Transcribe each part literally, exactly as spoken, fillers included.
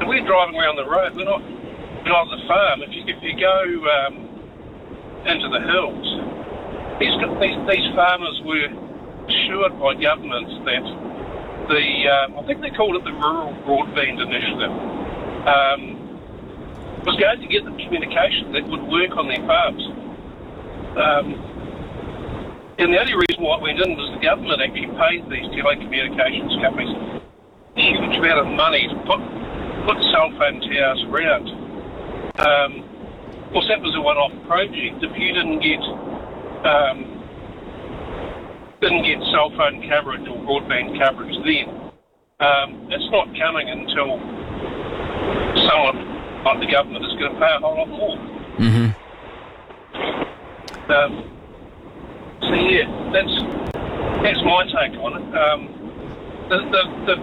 And we're driving around the road. We're not, we're not on the farm. If you, if you go um, into the hills, these, these these farmers were assured by governments that the um, I think they called it the Rural Broadband Initiative um, was going to get them communication that would work on their farms. Um, and the only reason why it went in was the government actually paid these telecommunications companies a huge amount of money to put put cell phone towers around. Um, of course, that was a one-off project. If you didn't get um, didn't get cell phone coverage or broadband coverage then, um, it's not coming until someone like the government is going to pay a whole lot more. Mm-hmm. Um, so yeah, that's that's my take on it. Um, the, the, the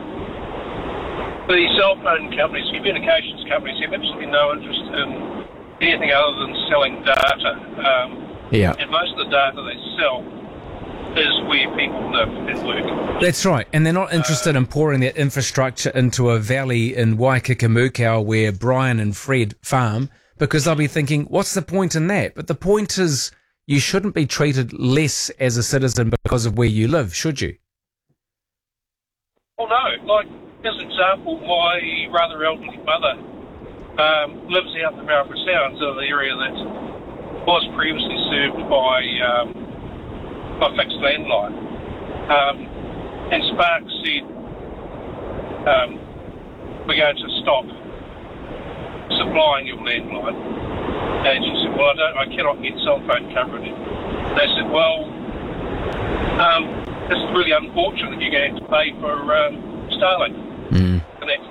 The cell phone companies, communications companies, have absolutely no interest in anything other than selling data. Um, yeah. And most of the data they sell is where people live and work. That's right. And they're not interested uh, in pouring that infrastructure into a valley in Waikakamukau where Brian and Fred farm, because they'll be thinking, what's the point in that? But the point is, you shouldn't be treated less as a citizen because of where you live, should you? Well, no. Like, as an example, my rather elderly mother um, lives out in the Marlborough Sounds, in an area that was previously served by um, by fixed landline. Um, and Spark said, um, we're going to stop supplying your landline. And she said, well, I, don't, I cannot get cell phone coverage. They said, well, um, this is really unfortunate. You're going to pay for um, Starlink. Mm. And that,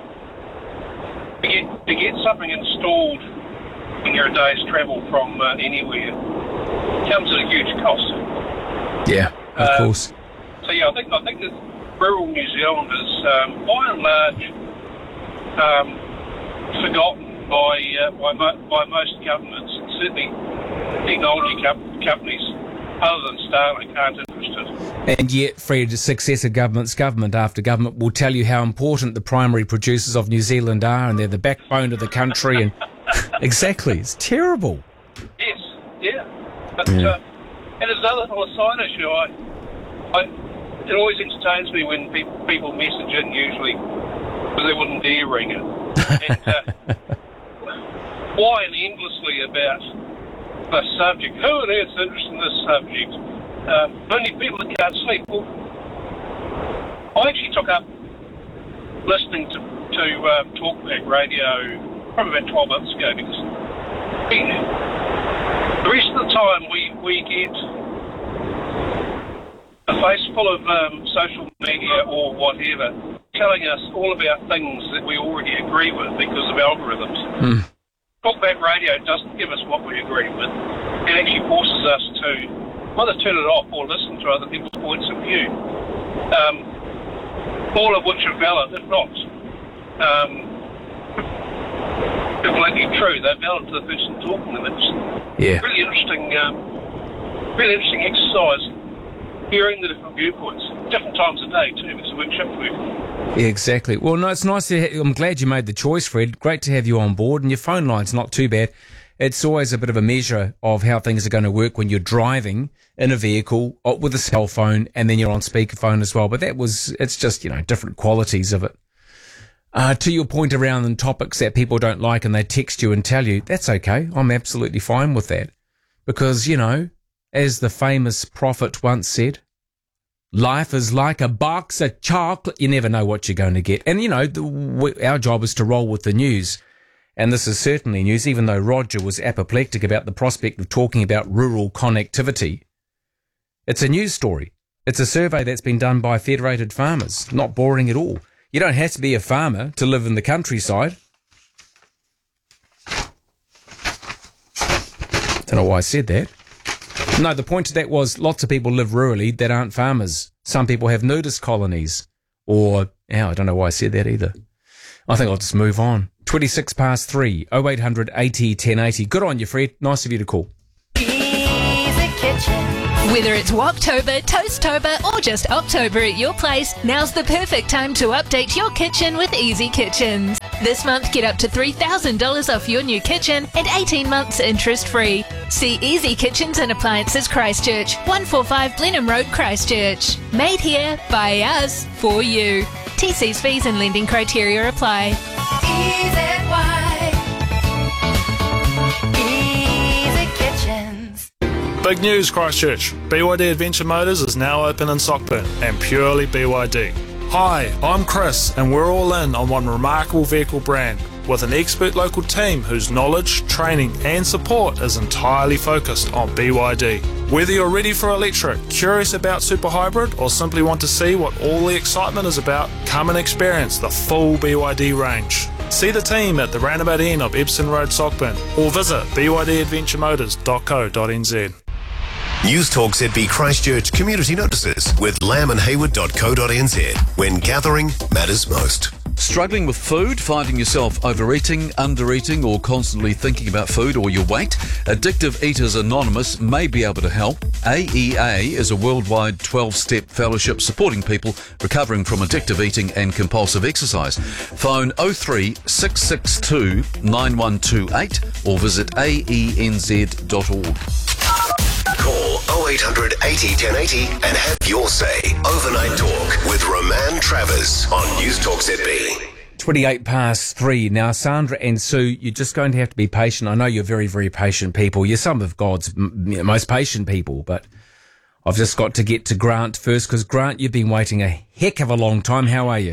to get, to get something installed when you're a day's travel from uh, anywhere comes at a huge cost. Yeah, of um, course. So yeah, I think I think that rural New Zealand is um, by and large um, forgotten by uh, by, mo- by most governments, and certainly technology com- companies other than Starlink aren't interested. And yet, Fred, successive governments, government after government, will tell you how important the primary producers of New Zealand are, and they're the backbone of the country. And exactly, it's terrible. Yes, yeah. But, yeah. Uh, and there's another little side issue. I, I, it always entertains me when people, people message in, usually, because they wouldn't dare ring it. And uh, whine endlessly about the subject. Who on earth's interested in this subject? Um, only people that can't sleep. Well, I actually took up listening to, to um, Talkback Radio probably about twelve months ago, because we, the rest of the time we, we get a face full of um, social media or whatever telling us all about things that we already agree with because of algorithms. Mm. Talkback Radio doesn't give us what we agree with. It actually forces us to either turn it off or listen to other people's points of view, um, all of which are valid, if not um, completely true. They're valid to the person talking them. It's yeah. really interesting, um, really interesting exercise, hearing the different viewpoints, different times of day too, because it works out for you. Yeah, exactly. Well, no, it's nice to. Ha- I'm glad you made the choice, Fred. Great to have you on board, and your phone line's not too bad. It's always a bit of a measure of how things are going to work when you're driving in a vehicle with a cell phone, and then you're on speakerphone as well. But that was, it's just, you know, different qualities of it. Uh, to your point around the topics that people don't like and they text you and tell you, that's okay. I'm absolutely fine with that. Because, you know, as the famous prophet once said, life is like a box of chocolate. You never know what you're going to get. And, you know, the, our job is to roll with the news. And this is certainly news, even though Roger was apoplectic about the prospect of talking about rural connectivity. It's a news story. It's a survey that's been done by Federated Farmers. Not boring at all. You don't have to be a farmer to live in the countryside. Don't know why I said that. No, the point of that was lots of people live rurally that aren't farmers. Some people have nudist colonies. Or, yeah, I don't know why I said that either. I think I'll just move on. twenty-six past three, oh eight hundred eighty ten eighty. Good on you, Fred. Nice of you to call. Easy Kitchen. Whether it's Walktober, Toasttober or just October at your place, now's the perfect time to update your kitchen with Easy Kitchens. This month, get up to three thousand dollars off your new kitchen and eighteen months interest-free. See Easy Kitchens and Appliances Christchurch, one forty-five Blenheim Road, Christchurch. Made here, by us, for you. T Cs, fees and lending criteria apply. Easy Kitchens. Big news, Christchurch. B Y D Adventure Motors is now open in Sockburn and purely B Y D. Hi, I'm Chris and we're all in on one remarkable vehicle brand with an expert local team whose knowledge, training and support is entirely focused on B Y D. Whether you're ready for electric, curious about super hybrid or simply want to see what all the excitement is about, come and experience the full B Y D range. See the team at the roundabout end of Epsom Road, Sockburn or visit b y d adventure motors dot co dot n z. News Talk Z B Christchurch community notices with lamb and hayward dot co dot n z when gathering matters most. Struggling with food, finding yourself overeating, undereating or constantly thinking about food or your weight? Addictive Eaters Anonymous may be able to help. A E A is a worldwide twelve-step fellowship supporting people recovering from addictive eating and compulsive exercise. Phone oh three six six two nine one two eight or visit a e n z dot org. Call oh eight hundred eighty ten eighty and have your say. Overnight Talk with Roman Travers on News Talk Z B. twenty-eight past three. Now, Sandra and Sue, you're just going to have to be patient. I know you're very, very patient people. You're some of God's m- most patient people, but I've just got to get to Grant first because, Grant, you've been waiting a heck of a long time. How are you?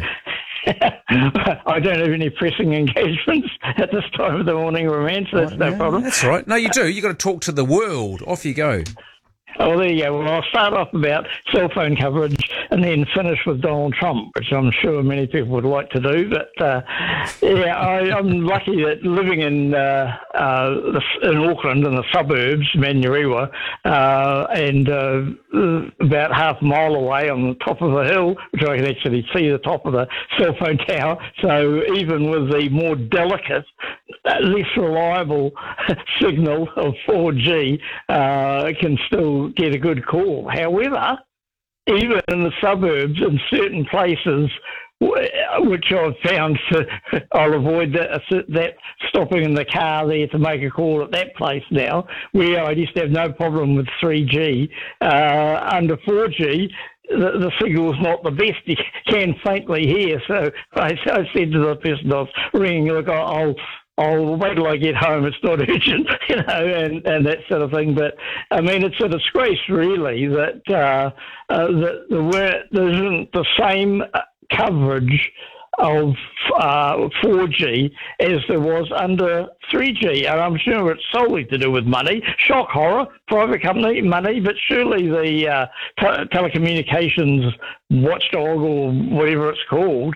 I don't have any pressing engagements at this time of the morning, Roman, so that's Oh, no yeah, problem. That's right. No, you do. You've got to talk to the world. Off you go. Oh, there you go. Well, I'll start off about cell phone coverage and then finish with Donald Trump, which I'm sure many people would like to do. But, uh, yeah, I, I'm lucky that living in uh, uh, the, in Auckland in the suburbs, Manurewa, uh, and uh, about half a mile away on the top of a hill, which I can actually see the top of the cell phone tower. So even with the more delicate, less reliable signal of four G, uh, can still get a good call. However, even in the suburbs, in certain places, which I've found, to, I'll avoid that, that stopping in the car there to make a call at that place now, where I just have no problem with three G. Uh, under four G, the, the signal's not the best. You can faintly hear. So I, I said to the person I was ringing, look, I'll I'll wait till I get home. It's not urgent, you know, and, and that sort of thing. But, I mean, it's a disgrace, really, that, uh, uh, that there, there isn't the same coverage of uh, four G as there was under three G. And I'm sure it's solely to do with money. Shock horror, private company, money, but surely the uh, te- telecommunications watchdog or whatever it's called,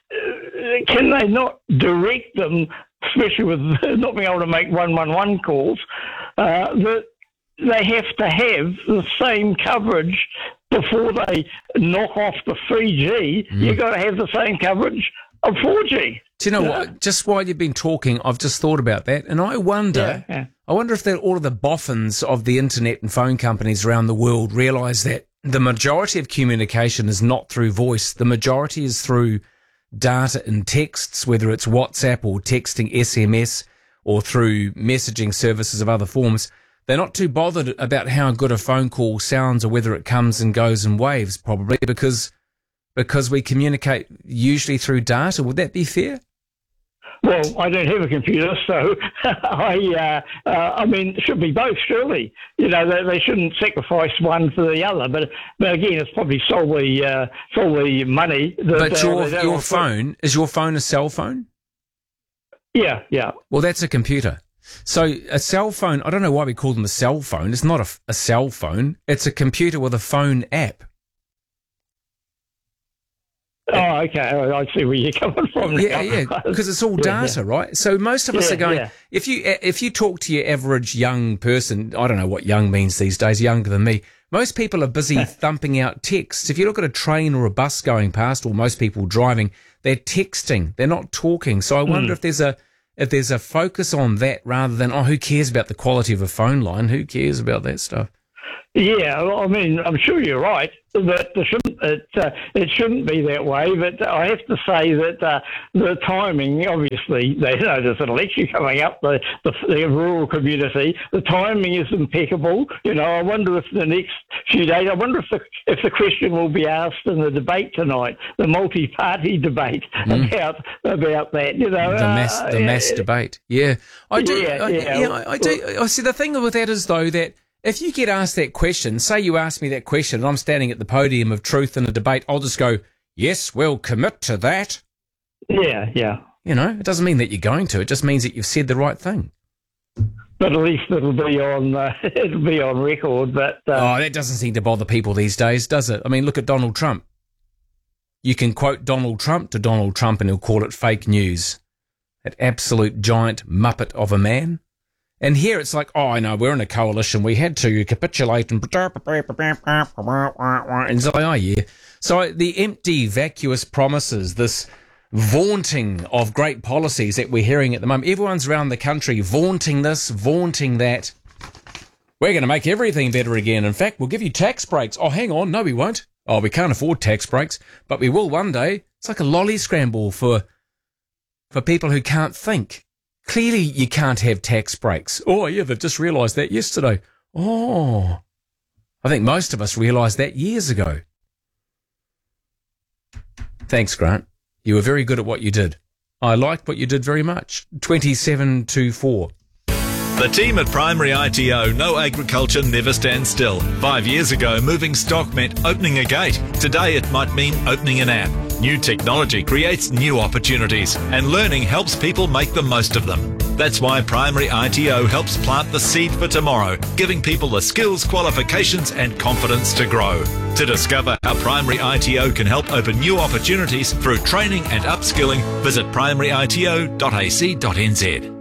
uh, can they not direct them, especially with not being able to make one one one calls, uh, that they have to have the same coverage before they knock off the three G. Mm. You've got to have the same coverage of four G. Do you know yeah. what? Just while you've been talking, I've just thought about that, and I wonder, yeah, yeah. I wonder if all of the boffins of the internet and phone companies around the world realise that the majority of communication is not through voice. The majority is through data and texts, whether it's WhatsApp or texting S M S or through messaging services of other forms. They're not too bothered about how good a phone call sounds or whether it comes and goes in waves, probably because because we communicate usually through data. Would that be fair? Well, I don't have a computer, so I, uh, uh, I mean, it should be both, surely. You know, they, they shouldn't sacrifice one for the other. But, but again, it's probably solely, uh, solely money. That, but your, uh, your phone, is your phone a cell phone? Yeah, yeah. Well, that's a computer. So a cell phone, I don't know why we call them a cell phone. It's not a, a cell phone. It's a computer with a phone app. Oh, okay. I see where you're coming from now. Yeah, yeah, because it's all data, yeah, yeah. right? So most of us yeah, are going, yeah. if you if you talk to your average young person, I don't know what young means these days, younger than me, most people are busy thumping out texts. If you look at a train or a bus going past, or most people driving, they're texting, they're not talking. So I wonder mm. if there's a if there's a focus on that rather than, oh, who cares about the quality of a phone line? Who cares about that stuff? Yeah, I mean, I'm sure you're right, but it shouldn't, it, uh, it shouldn't be that way. But I have to say that uh, the timing, obviously, they know there's an election coming up, the, the, the rural community, the timing is impeccable. You know, I wonder if the next few days, I wonder if the, if the question will be asked in the debate tonight, the multi-party debate mm. about about that. You know, the mass, uh, the mass uh, debate. Yeah, I do. Yeah, I, yeah. yeah, I, I do. I see. The thing with that is though that if you get asked that question, say you ask me that question, and I'm standing at the podium of truth in a debate, I'll just go, "Yes, we'll commit to that." Yeah, yeah. You know, it doesn't mean that you're going to. It just means that you've said the right thing. But at least it'll be on uh, it'll be on record. But uh, oh, that doesn't seem to bother people these days, does it? I mean, look at Donald Trump. You can quote Donald Trump to Donald Trump, and he'll call it fake news. That absolute giant muppet of a man. And here it's like, oh, I know, we're in a coalition. We had to capitulate and... And so, oh, yeah. So the empty, vacuous promises, this vaunting of great policies that we're hearing at the moment. Everyone's around the country vaunting this, vaunting that. We're going to make everything better again. In fact, we'll give you tax breaks. Oh, hang on. No, we won't. Oh, we can't afford tax breaks, but we will one day. It's like a lolly scramble for for people who can't think. Clearly, you can't have tax breaks. Oh, yeah, they've just realised that yesterday. Oh, I think most of us realised that years ago. Thanks, Grant. You were very good at what you did. I liked what you did very much. twenty-seven to four. The team at Primary I T O know agriculture never stands still. Five years ago, moving stock meant opening a gate. Today, it might mean opening an app. New technology creates new opportunities, and learning helps people make the most of them. That's why Primary I T O helps plant the seed for tomorrow, giving people the skills, qualifications, and confidence to grow. To discover how Primary I T O can help open new opportunities through training and upskilling, visit primary I T O dot A C dot N Z.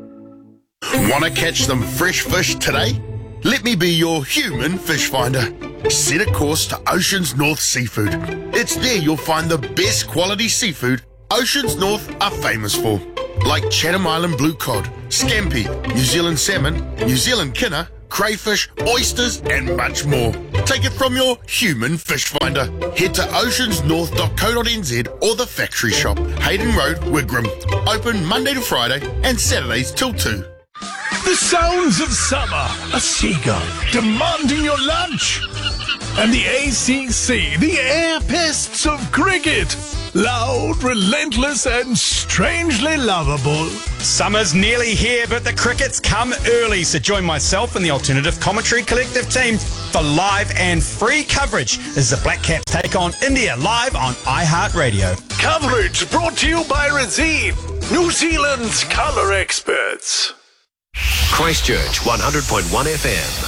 Want to catch some fresh fish today? Let me be your human fish finder. Set a course to Oceans North Seafood. It's there you'll find the best quality seafood Oceans North are famous for, like Chatham Island blue cod, scampi, New Zealand salmon, New Zealand kinner, crayfish, oysters, and much more. Take it from your human fish finder. Head to oceans north dot co dot n z or the factory shop, Hayden Road, Wigram. Open Monday to Friday and Saturdays till two. The sounds of summer, a seagull demanding your lunch, and the A C C, the air pests of cricket. Loud, relentless, and strangely lovable. Summer's nearly here, but the cricket's come early, so join myself and the Alternative Commentary Collective team for live and free coverage as the Black Caps take on India live on iHeartRadio. Coverage brought to you by Razine, New Zealand's colour experts. Christchurch one hundred point one F M.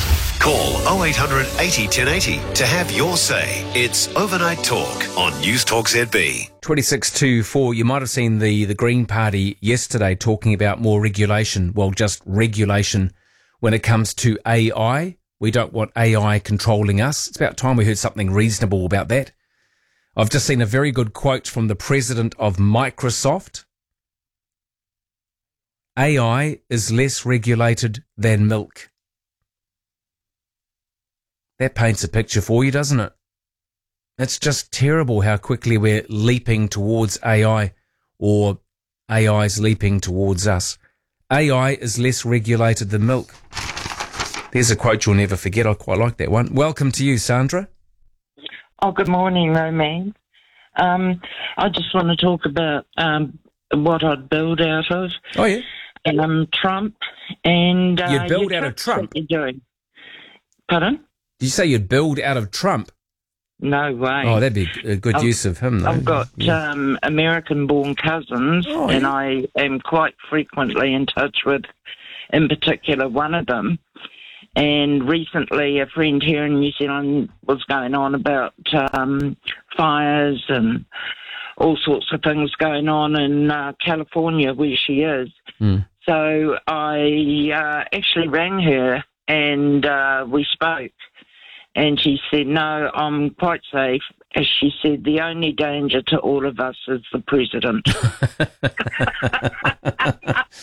Call oh eight hundred eighty ten eighty to have your say. It's Overnight Talk on News Talk Z B. twenty-six to four. You might have seen the, the Green Party yesterday talking about more regulation. Well, just regulation when it comes to A I. We don't want A I controlling us. It's about time we heard something reasonable about that. I've just seen a very good quote from the president of Microsoft. A I is less regulated than milk. That paints a picture for you, doesn't it? It's just terrible how quickly we're leaping towards A I, or A I's leaping towards us. A I is less regulated than milk. There's a quote you'll never forget. I quite like that one. Welcome to you, Sandra. Oh, good morning, Roman. Um, I just want to talk about um, what I'd build out of. Oh, yeah. Um, Trump and... Uh, You'd build out of Trump? You're doing. Pardon? Did you say you'd build out of Trump? No way. Oh, that'd be a good I've, use of him, though. I've got yeah. um, American-born cousins, oh, and yeah. I am quite frequently in touch with, in particular, one of them. And recently, a friend here in New Zealand was going on about um, fires and all sorts of things going on in uh, California, where she is. Mm. So I uh, actually rang her, and uh, we spoke. And she said, no, I'm quite safe. As she said, the only danger to all of us is the president.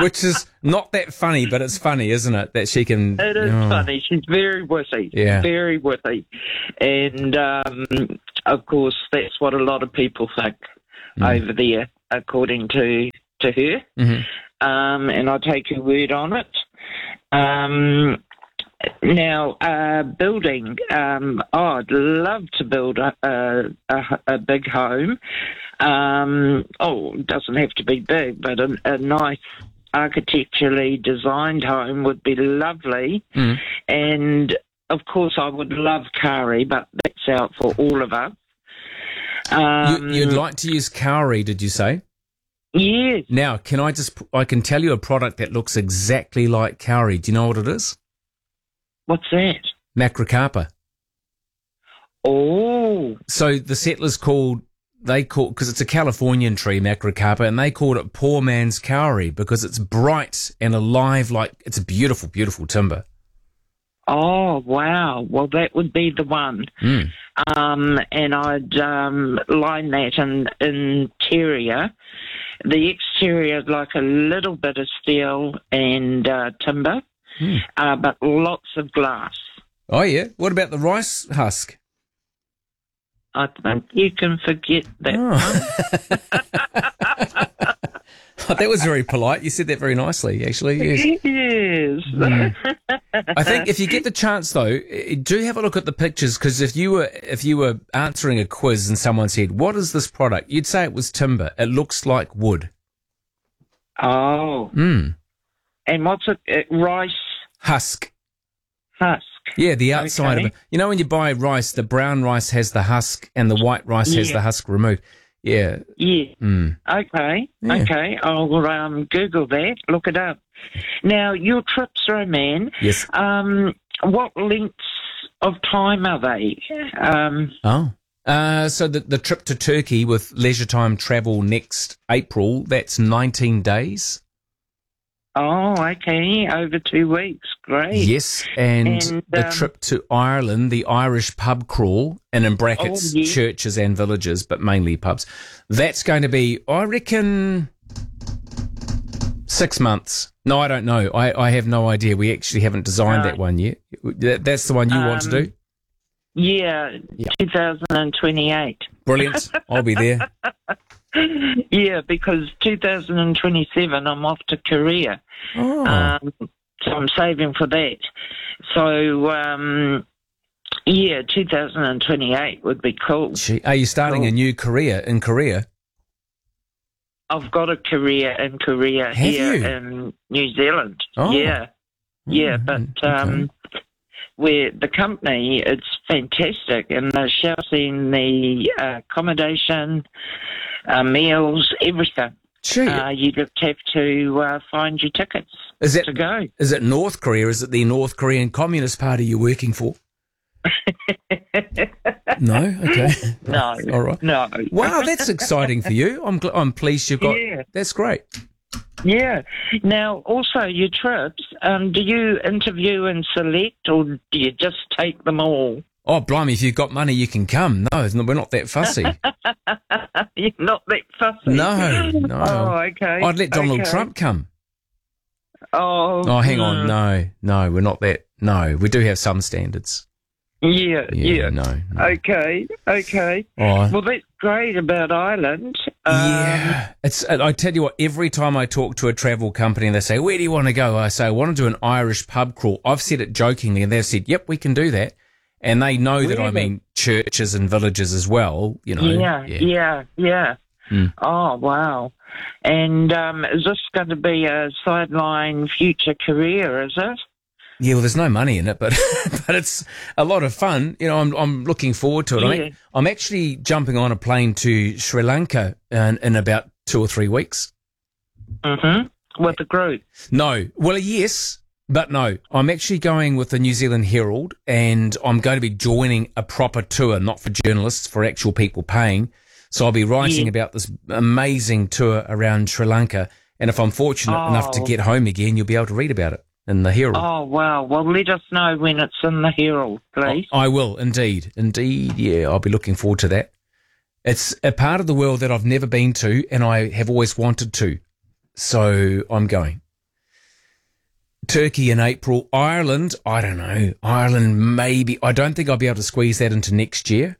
Which is not that funny, but it's funny, isn't it? That she can. It is oh. funny. She's very witty. Yeah. Very witty. And, um, of course, that's what a lot of people think mm. over there, according to, to her. Mm-hmm. Um, and I take her word on it. Um, now, uh, building, um, oh, I'd love to build a, a, a big home. Um, oh, it doesn't have to be big, but a, a nice architecturally designed home would be lovely. Mm. And, of course, I would love Kari, but that's out for all of us. Um, you, you'd like to use Kauri, did you say? Yes. Now, can I just, I can tell you a product that looks exactly like Kauri. Do you know what it is? What's that? Macrocarpa. Oh. So the settlers called, they call, because it's a Californian tree, Macrocarpa, and they called it poor man's Kauri because it's bright and alive like, it's a beautiful, beautiful timber. Oh, wow. Well, that would be the one. Mm. Um, and I'd um, line that in interior. The exterior, like a little bit of steel and uh, timber, mm. uh, but lots of glass. Oh, yeah. What about the rice husk? I think you can forget that Oh. Oh, that was very polite. You said that very nicely, actually. Yes. Yes. Mm. I think if you get the chance, though, do have a look at the pictures, because if you were if you were answering a quiz and someone said, "What is this product?" you'd say it was timber. It looks like wood. Oh. Mm. And what's it? Uh, rice husk. Husk. Yeah, the outside Okay. of it. You know, when you buy rice, the brown rice has the husk and the white rice has Yeah. the husk removed. Yeah. Yeah. Mm. Okay. Yeah. Okay. I'll um, Google that. Look it up. Now, your trips, Roman. Yes. Um, what lengths of time are they? Um, Oh. Uh, so the, the trip to Turkey with Leisure Time Travel next April, that's nineteen days. oh, okay. Over two weeks. Great. Yes, and, And, the um, trip to Ireland, the Irish pub crawl, and in brackets, Oh, yeah. churches and villages, but mainly pubs. That's going to be, I reckon, six months. No, I don't know. I, I have no idea. We actually haven't designed No. that one yet. That, that's the one you want to Um, do? Yeah, two thousand twenty-eight. Brilliant. I'll be there. Yeah, because two thousand twenty-seven I'm off to Korea. Oh. Um, so I'm saving for that. So, um, yeah, two thousand twenty-eight would be cool. Gee, are you starting Cool. a new career in Korea? I've got a career in Korea Have here you? in New Zealand. Oh. Yeah, yeah, Mm, but um, where the company, it's fantastic, and they're shouting the uh, accommodation, uh, meals, everything. Gee. Uh, you just have to uh, find your tickets Is it, to go. is it North Korea? Is it the North Korean Communist Party you're working for? No? Okay. No, All right. no. Wow, that's exciting for you. I'm gl- I'm pleased you've got. Yeah. That's great. Yeah. Now, also your trips, um, do you interview and select, or do you just take them all? Oh, blimey! If you've got money, you can come. No, it's not- we're not that fussy. You're not that fussy. No, no. Oh, okay. I'd let Donald okay. Trump come. Oh. Oh, hang on. mm. No, no, we're not that. No, we do have some standards. Yeah, Yeah, yeah. no, no. Okay, okay. Oh. Well, that's great about Ireland. Um, Yeah, it's. I tell you what. Every time I talk to a travel company and they say, "Where do you want to go?" I say, "I want to do an Irish pub crawl." I've said it jokingly, and they've said, "Yep, we can do that." And they know that I Really? mean churches and villages as well. You know. Yeah, yeah, yeah. Mm. Oh, wow. And um, is this going to be a sideline future career, is it? Yeah, well, there's no money in it, but but it's a lot of fun. You know, I'm I'm looking forward to it. I Yeah. mean, I'm actually jumping on a plane to Sri Lanka in, in about two or three weeks. Mm-hmm. With the group? No, well, yes, but no. I'm actually going with the New Zealand Herald, and I'm going to be joining a proper tour, not for journalists, for actual people paying. So I'll be writing Yeah. about this amazing tour around Sri Lanka, and if I'm fortunate Oh. enough to get home again, you'll be able to read about it in the Herald. Oh, wow. Well, let us know when it's in the Herald, please. I will, indeed. Indeed, yeah, I'll be looking forward to that. It's a part of the world that I've never been to, and I have always wanted to. So I'm going. Turkey in April. Ireland, I don't know. Ireland, maybe. I don't think I'll be able to squeeze that into next year.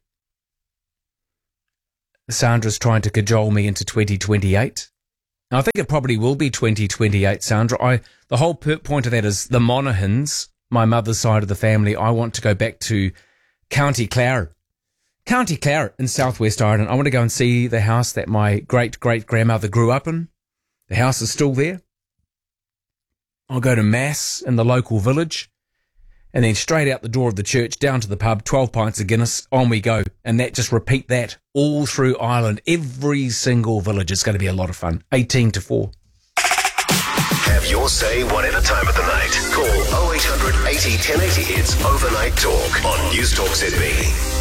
Sandra's trying to cajole me into twenty twenty-eight. I think it probably will be twenty twenty-eight, Sandra. I the whole per- point of that is the Monaghan's, my mother's side of the family. I want to go back to County Clare. County Clare in southwest Ireland. I want to go and see the house that my great-great-grandmother grew up in. The house is still there. I'll go to Mass in the local village. And then straight out the door of the church, down to the pub, twelve pints of Guinness, on we go. And that just repeat that all through Ireland, every single village. It's going to be a lot of fun. eighteen to four. Have your say whatever time of the night. Call oh eight hundred eighty ten eighty. It's Overnight Talk on News Talk Z B.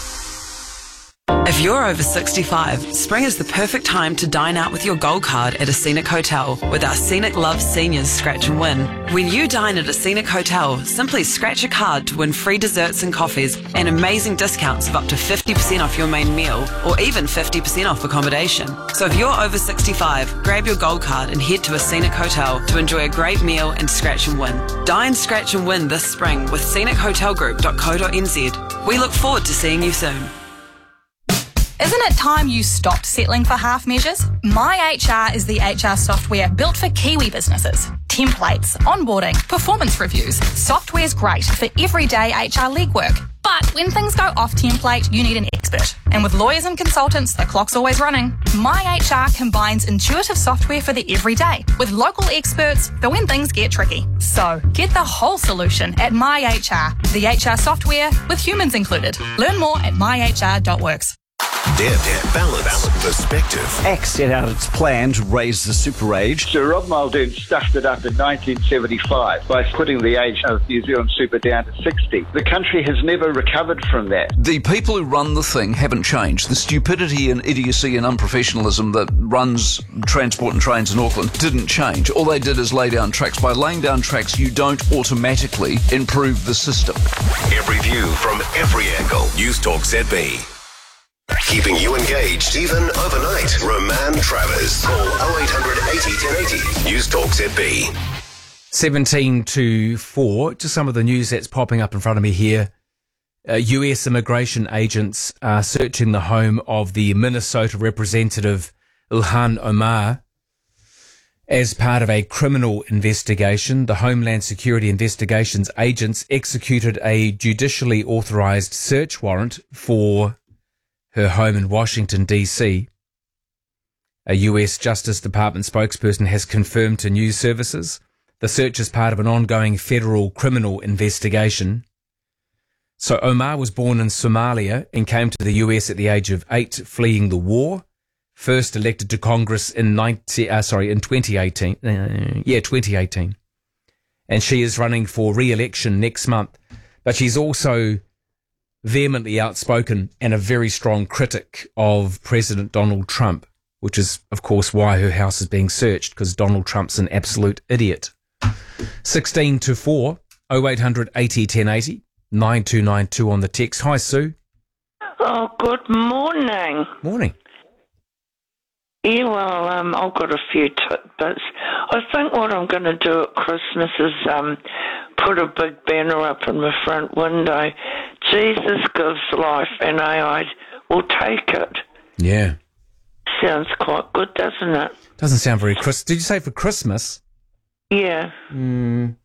If you're over sixty-five, spring is the perfect time to dine out with your gold card at a Scenic Hotel with our Scenic Love Seniors Scratch and Win. When you dine at a Scenic Hotel, simply scratch a card to win free desserts and coffees and amazing discounts of up to fifty percent off your main meal or even fifty percent off accommodation. So if you're over sixty-five, grab your gold card and head to a Scenic Hotel to enjoy a great meal and scratch and win. Dine, scratch and win this spring with scenic hotel group dot co dot n z. We look forward to seeing you soon. Isn't it time you stopped settling for half measures? My H R is the H R software built for Kiwi businesses. Templates, onboarding, performance reviews. Software's great for everyday H R legwork. But when things go off template, you need an expert. And with lawyers and consultants, the clock's always running. My H R combines intuitive software for the everyday with local experts for when things get tricky. So get the whole solution at My H R, the H R software with humans included. Learn more at my h r dot works. Dare, dare, balance, balance, perspective. ACT set out its plan to raise the super age. Sir Rob Muldoon stuffed it up in nineteen seventy-five by putting the age of New Zealand super down to sixty. The country has never recovered from that. The people who run the thing haven't changed. The stupidity and idiocy and unprofessionalism that runs transport and trains in Auckland didn't change. All they did is lay down tracks. By laying down tracks, you don't automatically improve the system. Every view from every angle. News Talk Z B. Keeping you engaged, even overnight. Roman Travers. Call oh eight hundred eighty ten eighty. News Talk Z B. seventeen to four. Just some of the news that's popping up in front of me here. Uh, U S immigration agents are searching the home of the Minnesota representative Ilhan Omar as part of a criminal investigation. The Homeland Security Investigations agents executed a judicially authorized search warrant for her home in Washington, D C. A U S Justice Department spokesperson has confirmed to news services the search is part of an ongoing federal criminal investigation. So Omar was born in Somalia and came to the U S at the age of eight, fleeing the war. First elected to Congress in ninety, uh, sorry, in twenty eighteen. Uh, yeah, twenty eighteen. And she is running for re-election next month. But she's also vehemently outspoken and a very strong critic of President Donald Trump, which is, of course, why her house is being searched, because Donald Trump's an absolute idiot. sixteen to four, oh eight hundred eighty ten eighty, nine two nine two on the text. Hi, Sue. Oh, good morning. Morning. Yeah, well, um, I've got a few tidbits. I think what I'm going to do at Christmas is um, put a big banner up in my front window. Jesus gives life and A I will take it. Yeah. Sounds quite good, doesn't it? Doesn't sound very Chris. Did you say for Christmas? Yeah. Mm.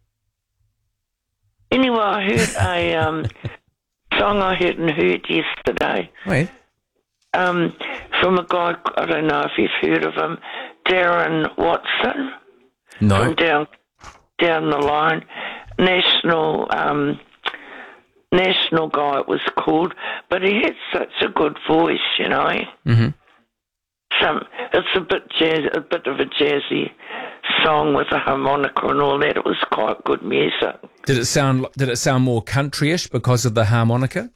Anyway, I heard a um, song I hadn't heard yesterday. Wait. Um, from a guy, I don't know if you've heard of him, Darren Watson. No. From down, down the line. National, um, national guy it was called, but he had such a good voice, you know. Mm-hmm. Some, it's a bit jazz, a bit of a jazzy song with a harmonica and all that. It was quite good music. Did it sound? Did it sound more countryish because of the harmonica?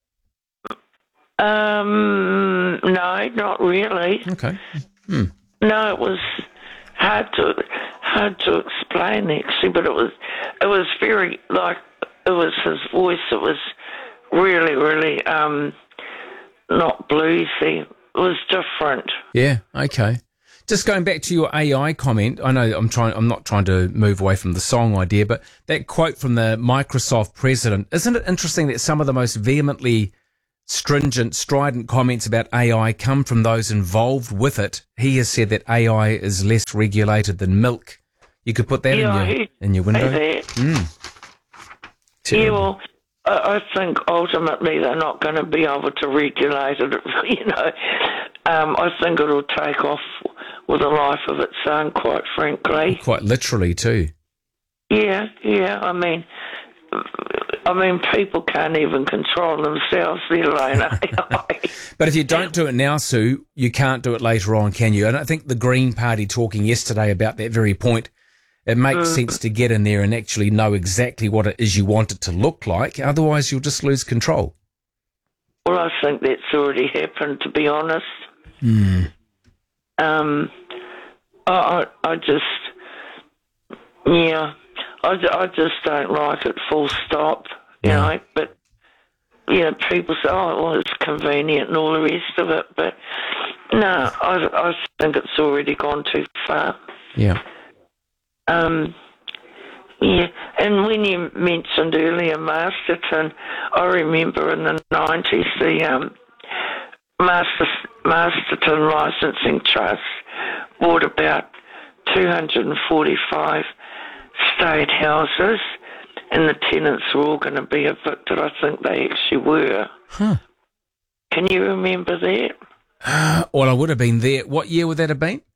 Um, no, not really. Okay. Hmm. No, it was hard to hard to explain actually, but it was it was very like it was his voice. It was really, really um, not bluesy. It was different. Yeah. Okay. Just going back to your A I comment, I know I'm trying. I'm not trying to move away from the song idea, but that quote from the Microsoft president, isn't it interesting that some of the most vehemently stringent, strident comments about A I come from those involved with it? He has said that A I is less regulated than milk. You could put that Yeah, in your he- in your window. say that. Mm. Yeah, well, I, I think ultimately they're not going to be able to regulate it. You know, um, I think it'll take off with a life of its own, quite frankly. Quite literally too. Yeah, yeah. I mean, I mean, people can't even control themselves, let alone A I. But if you don't do it now, Sue, you can't do it later on, can you? And I think the Green Party talking yesterday about that very point, it makes Mm. sense to get in there and actually know exactly what it is you want it to look like. Otherwise, you'll just lose control. Well, I think that's already happened, to be honest. Mm. Um, I, I, I just, yeah, I, I just don't like it, full stop, you know, but, you know, people say, oh, well, it's convenient and all the rest of it, but no, I, I think it's already gone too far. Yeah. Um, yeah, and when you mentioned earlier Masterton, I remember in the nineties the um, Master, Masterton Licensing Trust bought about two hundred forty-five state houses, and the tenants were all going to be evicted. I think they actually were. Huh. Can you remember that? Well, I would have been there. What year would that have been?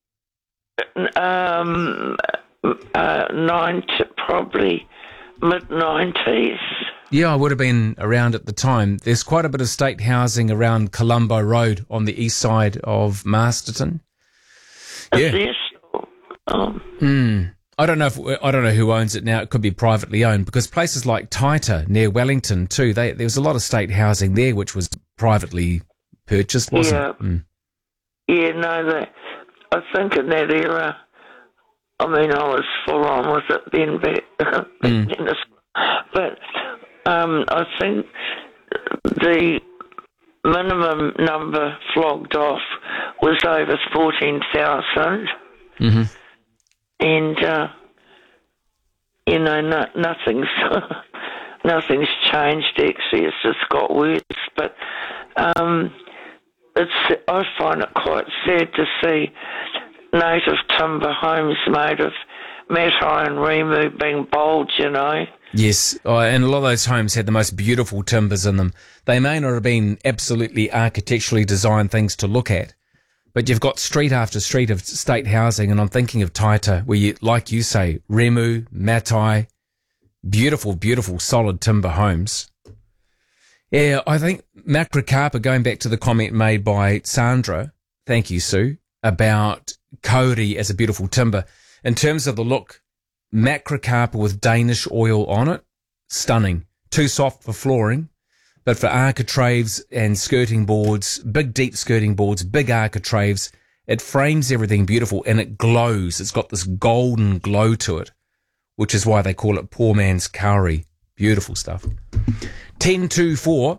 Um, uh, ninety, probably mid nineties. Yeah, I would have been around at the time. There's quite a bit of state housing around Colombo Road on the east side of Masterton. Yeah. Um, Mm. I don't know if I don't know who owns it now. It could be privately owned because places like Taita near Wellington too. They, there was a lot of state housing there, which was privately purchased, wasn't Yeah. it? Mm. Yeah, no, that, I think in that era, I mean, I was full on with it then, but, Mm. but um, I think the minimum number flogged off was over fourteen thousand, Mm-hmm. and, uh, you know, no, nothing's, nothing's changed, actually, it's just got worse, but um, it's, I find it quite sad to see native timber homes made of matai and rimu being bowled, you know. Yes, oh, and a lot of those homes had the most beautiful timbers in them. They may not have been absolutely architecturally designed things to look at, but you've got street after street of state housing, and I'm thinking of Taita, where you, like you say, rimu, matai, beautiful, beautiful, solid timber homes. Yeah, I think Macrocarpa, going back to the comment made by Sandra, thank you, Sue, about kauri as a beautiful timber. In terms of the look, Macrocarpa with Danish oil on it, stunning. Too soft for flooring, but for architraves and skirting boards, big deep skirting boards, big architraves, it frames everything beautiful and it glows. It's got this golden glow to it, which is why they call it poor man's kauri. Beautiful stuff. ten two four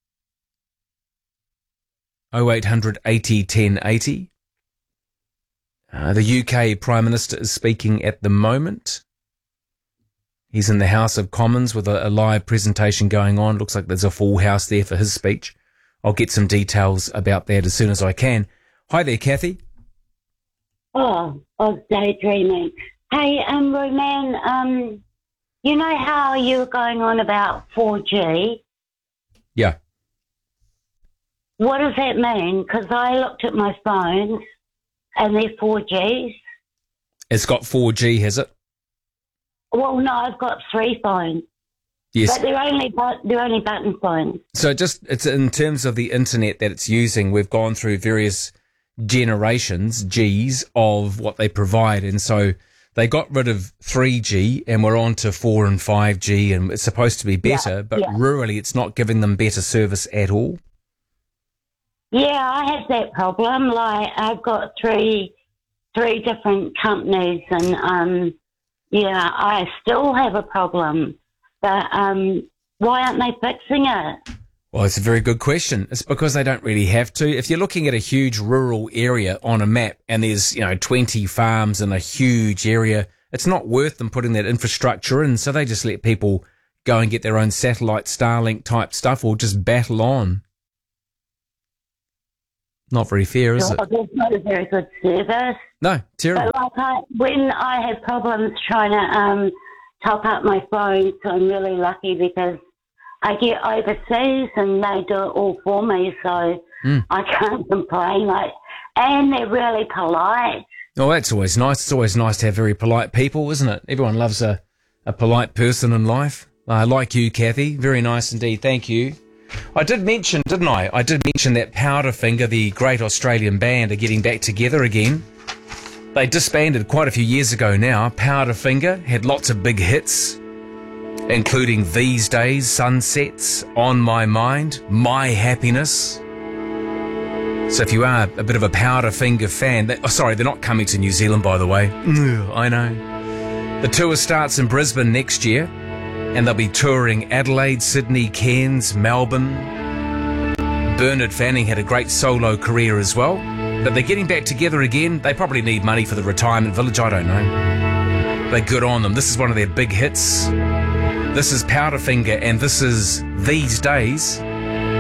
oh eight hundred eighty ten eighty. Uh, the U K Prime Minister is speaking at the moment. He's in the House of Commons with a, a live presentation going on. Looks like there's a full house there for his speech. I'll get some details about that as soon as I can. Hi there, Kathy. Oh, I was daydreaming. Hey, um, Roman, um, you know how you were going on about four G? Yeah. What does that mean? Because I looked at my phones and they're four Gs. It's got four G, has it? Well, no, I've got three phones. Yes. But they're only, but- they're only button phones. So just, it's in terms of the internet that it's using, we've gone through various generations, Gs, of what they provide. And so they got rid of three G and we're on to four and five G, and it's supposed to be better, Yeah, but yeah. rurally it's not giving them better service at all. Yeah, I have that problem. Like, I've got three, three different companies, and um, yeah, I still have a problem. But um, why aren't they fixing it? Well, it's a very good question. It's because they don't really have to. If you're looking at a huge rural area on a map and there's, you know, twenty farms in a huge area, it's not worth them putting that infrastructure in. So they just let people go and get their own satellite Starlink type stuff or just battle on. Not very fair, is So it? It's not a very good service. No, terrible. But like I, when I have problems trying to um, top up my phone, so I'm really lucky because I get overseas and they do it all for me, so Mm. I can't complain. Like, and they're really polite. Oh, that's always nice. It's always nice to have very polite people, isn't it? Everyone loves a, a polite person in life. I uh, like you, Kathy. Very nice indeed. Thank you. I did mention, didn't I? I did mention that Powderfinger, the great Australian band, are getting back together again. They disbanded quite a few years ago now. Powderfinger had lots of big hits, including These Days, Sunsets, On My Mind, My Happiness. So if you are a bit of a Powderfinger fan, they, oh, sorry, they're not coming to New Zealand, by the way. Ugh, I know. The tour starts in Brisbane next year, and they'll be touring Adelaide, Sydney, Cairns, Melbourne. Bernard Fanning had a great solo career as well, but they're getting back together again. They probably need money for the retirement village, I don't know. They're good on them. This is one of their big hits. This is Powderfinger, and this is These Days.